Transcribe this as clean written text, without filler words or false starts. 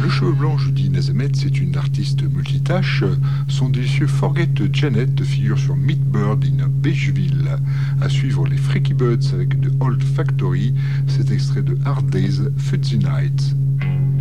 Le cheveu blanc, Judy Nazamet, c'est une artiste multitâche. Son délicieux Forget Janet figure sur Meat Bird in Beigeville. À suivre les Freaky Birds avec The Old Factory, cet extrait de Hard Days, Fuzzy Nights.